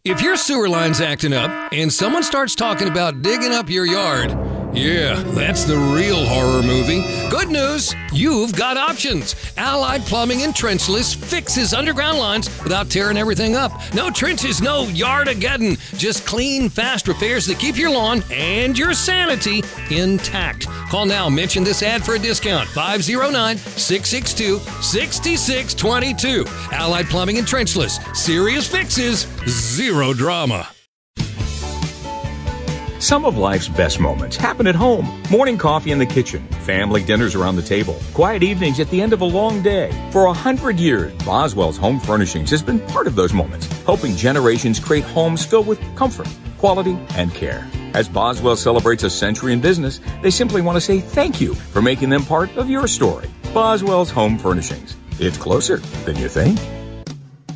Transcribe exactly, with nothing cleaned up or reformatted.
If your sewer line's acting up and someone starts talking about digging up your yard, yeah, that's the real horror movie. Good news, you've got options. Allied Plumbing and Trenchless fixes underground lines without tearing everything up. No trenches, no yard-ageddon. Just clean, fast repairs that keep your lawn and your sanity intact. Call now, mention this ad for a discount. five oh nine, six six two, six six two two. Allied Plumbing and Trenchless. Serious fixes, zero drama. Some of life's best moments happen at home. Morning coffee in the kitchen, family dinners around the table, quiet evenings at the end of a long day. For a hundred years, Boswell's Home Furnishings has been part of those moments, helping generations create homes filled with comfort, quality, and care. As Boswell celebrates a century in business, they simply want to say thank you for making them part of your story. Boswell's Home Furnishings. It's closer than you think.